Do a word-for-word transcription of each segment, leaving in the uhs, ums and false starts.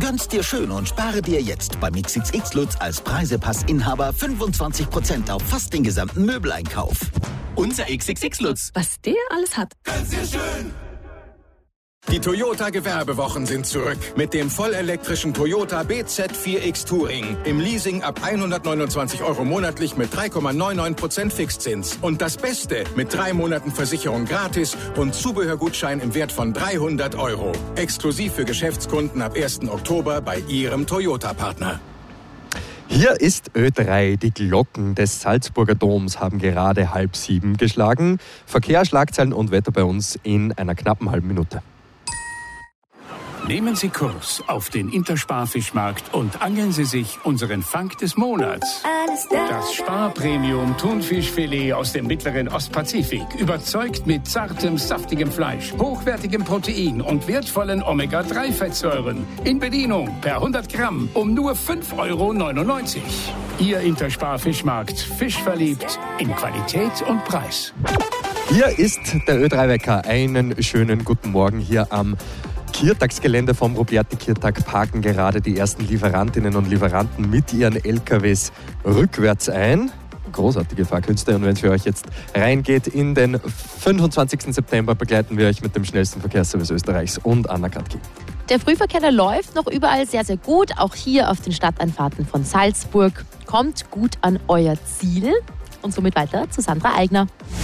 Gönn's dir schön und spare dir jetzt beim X X X Lutz als Preisepass-Inhaber fünfundzwanzig Prozent auf fast den gesamten Möbeleinkauf. Unser X X X Lutz. Was der alles hat. Gönn's dir schön! Die Toyota-Gewerbewochen sind zurück. Mit dem vollelektrischen Toyota B Z vier X Touring. Im Leasing ab hundertneunundzwanzig Euro monatlich mit drei Komma neunundneunzig Prozent Fixzins. Und das Beste, mit drei Monaten Versicherung gratis und Zubehörgutschein im Wert von dreihundert Euro. Exklusiv für Geschäftskunden ab ersten Oktober bei Ihrem Toyota-Partner. Hier ist Ö drei. Die Glocken des Salzburger Doms haben gerade halb sieben geschlagen. Verkehr, Schlagzeilen und Wetter bei uns in einer knappen halben Minute. Nehmen Sie Kurs auf den Interspar-Fischmarkt und angeln Sie sich unseren Fang des Monats. Das Spar-Premium Thunfischfilet aus dem mittleren Ostpazifik überzeugt mit zartem, saftigem Fleisch, hochwertigem Protein und wertvollen Omega drei Fettsäuren. In Bedienung per hundert Gramm um nur fünf Euro neunundneunzig. Ihr Interspar-Fischmarkt. Fisch verliebt in Qualität und Preis. Hier ist der Ö drei Wecker. Einen schönen guten Morgen hier am Kirtagsgelände vom Roberti-Kirtag parken gerade die ersten Lieferantinnen und Lieferanten mit ihren L K Ws rückwärts ein. Großartige Fahrkünste. Und wenn es für euch jetzt reingeht in den fünfundzwanzigsten September, begleiten wir euch mit dem schnellsten Verkehrsservice Österreichs und Anna Katki. Der Frühverkehr, der läuft noch überall sehr, sehr gut. Auch hier auf den Stadteinfahrten von Salzburg. Kommt gut an euer Ziel. Und somit weiter zu Sandra Eigner.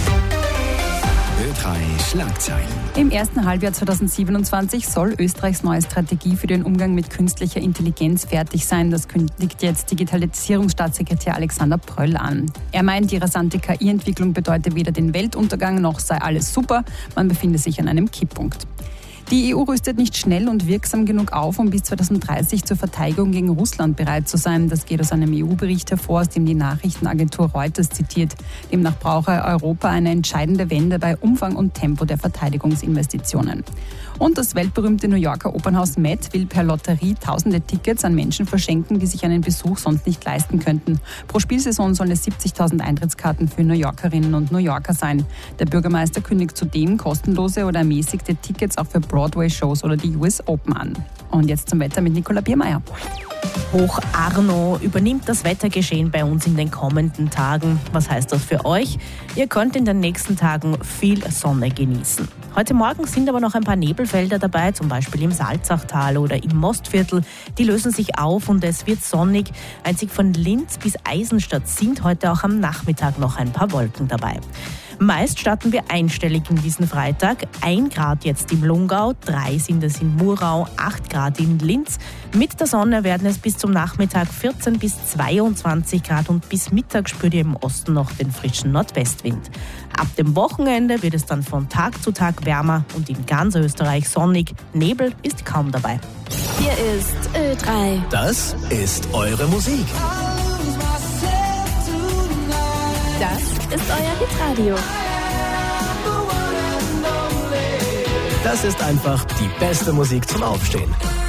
Ö drei Schlagzeilen. Im ersten Halbjahr zweitausendsiebenundzwanzig soll Österreichs neue Strategie für den Umgang mit künstlicher Intelligenz fertig sein. Das kündigt jetzt Digitalisierungsstaatssekretär Alexander Pröll an. Er meint, die rasante K I-Entwicklung bedeutet weder den Weltuntergang noch sei alles super. Man befinde sich an einem Kipppunkt. Die E U rüstet nicht schnell und wirksam genug auf, um bis zweitausenddreißig zur Verteidigung gegen Russland bereit zu sein. Das geht aus einem E U-Bericht hervor, aus dem die Nachrichtenagentur Reuters zitiert. Demnach brauche Europa eine entscheidende Wende bei Umfang und Tempo der Verteidigungsinvestitionen. Und das weltberühmte New Yorker Opernhaus Met will per Lotterie tausende Tickets an Menschen verschenken, die sich einen Besuch sonst nicht leisten könnten. Pro Spielsaison sollen es siebzigtausend Eintrittskarten für New Yorkerinnen und New Yorker sein. Der Bürgermeister kündigt zudem kostenlose oder ermäßigte Tickets auch für Broadway-Shows oder die U S Open an. Und jetzt zum Wetter mit Nicola Biermeier. Hoch Arno übernimmt das Wettergeschehen bei uns in den kommenden Tagen. Was heißt das für euch? Ihr könnt in den nächsten Tagen viel Sonne genießen. Heute Morgen sind aber noch ein paar Nebelfelder dabei, zum Beispiel im Salzachtal oder im Mostviertel. Die lösen sich auf und es wird sonnig. Einzig von Linz bis Eisenstadt sind heute auch am Nachmittag noch ein paar Wolken dabei. Meist starten wir einstellig in diesen Freitag. Ein Grad jetzt im Lungau, drei sind es in Murau, acht Grad in Linz. Mit der Sonne werden es bis zum Nachmittag vierzehn bis zweiundzwanzig Grad und bis Mittag spürt ihr im Osten noch den frischen Nordwestwind. Ab dem Wochenende wird es dann von Tag zu Tag wärmer und in ganz Österreich sonnig. Nebel ist kaum dabei. Hier ist Ö drei. Das ist eure Musik. Das ist euer Hitradio. Das ist einfach die beste Musik zum Aufstehen.